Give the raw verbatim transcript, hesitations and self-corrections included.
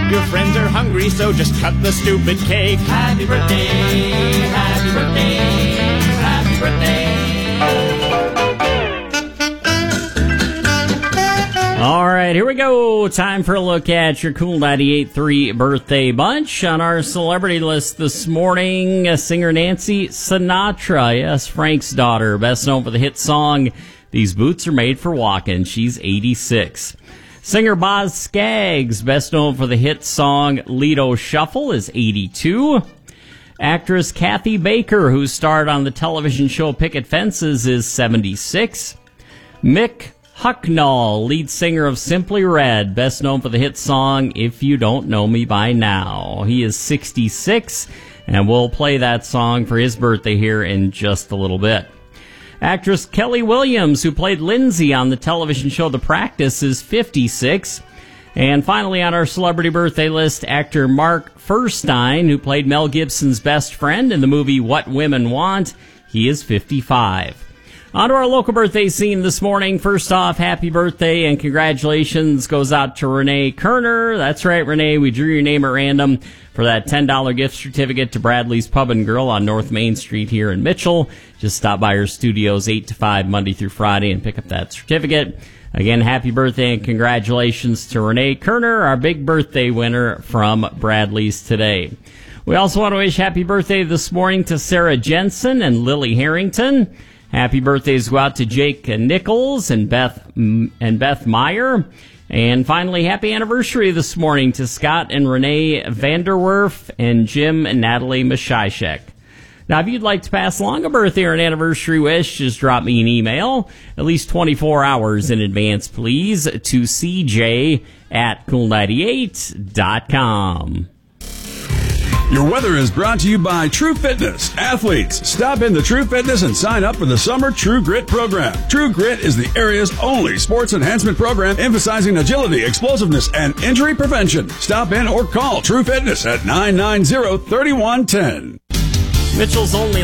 Your friends are hungry, so just cut the stupid cake. Happy birthday, happy birthday, happy birthday. All right, here we go. Time for a look at your Cool ninety-eight point three birthday bunch. On our celebrity list this morning, uh, singer Nancy Sinatra. Yes, Frank's daughter, best known for the hit song, These Boots Are Made for Walking. She's eighty-six. Singer Boz Scaggs, best known for the hit song Lido Shuffle, is eighty-two. Actress Kathy Baker, who starred on the television show Picket Fences, is seventy-six. Mick Hucknall, lead singer of Simply Red, best known for the hit song If You Don't Know Me By Now. He is sixty-six, and we'll play that song for his birthday here in just a little bit. Actress Kelly Williams, who played Lindsay on the television show The Practice, is fifty-six. And finally on our celebrity birthday list, actor Mark Furstein, who played Mel Gibson's best friend in the movie What Women Want, he is fifty-five. On to our local birthday scene this morning. First off, happy birthday and congratulations goes out to Renee Kerner. That's right, Renee, we drew your name at random for that ten dollars gift certificate to Bradley's Pub and Grill on North Main Street here in Mitchell. Just stop by our studios eight to five Monday through Friday and pick up that certificate. Again, happy birthday and congratulations to Renee Kerner, our big birthday winner from Bradley's today. We also want to wish happy birthday this morning to Sarah Jensen and Lily Harrington. Happy birthdays go out to Jake Nichols and Beth and Beth Meyer. And finally, happy anniversary this morning to Scott and Renee Vanderwerf and Jim and Natalie Mashishek. Now, if you'd like to pass along a birthday or an anniversary wish, just drop me an email at least twenty-four hours in advance, please, to c j at cool ninety-eight dot com. Your weather is brought to you by True Fitness. Athletes, stop into True Fitness and sign up for the Summer True Grit program. True Grit is the area's only sports enhancement program emphasizing agility, explosiveness, and injury prevention. Stop in or call True Fitness at nine nine zero, three one one zero. Mitchell's only